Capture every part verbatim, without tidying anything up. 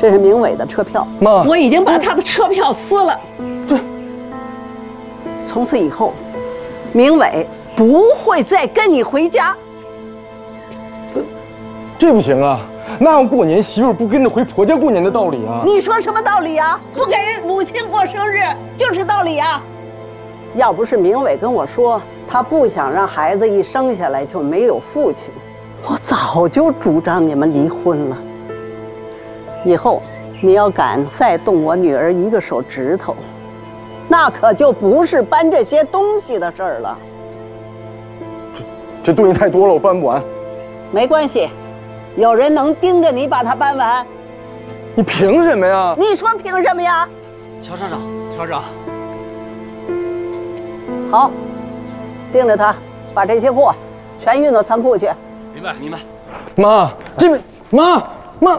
这是明伟的车票。 妈， 我已经把他的车票撕了。 这， 从此以后，明伟不会再跟你回家。 这，这不行啊！哪有过年媳妇不跟着回婆家过年的道理啊？ 你说什么道理啊？不给母亲过生日就是道理啊！要不是明伟跟我说他不想让孩子一生下来就没有父亲，我早就主张你们离婚了。以后你要敢再动我女儿一个手指头，那可就不是搬这些东西的事儿了。 这这东西太多了，我搬不完。 没关系，有人能盯着你把它搬完。 你凭什么呀？ 你说凭什么呀？ 乔厂长，乔长。 好，盯着他，把这些货全运到仓库去。 明白，明白。 妈，这边，妈，妈。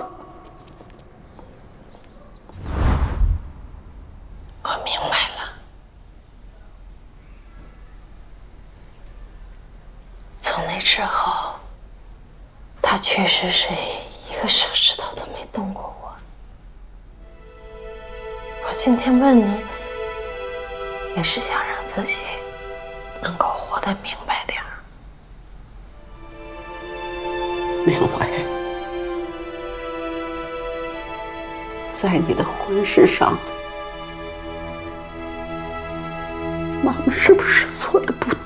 我明白了，从那之后，他确实是一个手指头都没动过我。我今天问你，也是想让自己能够活得明白点儿。 明伟，在你的婚事上，妈妈是不是做的不对？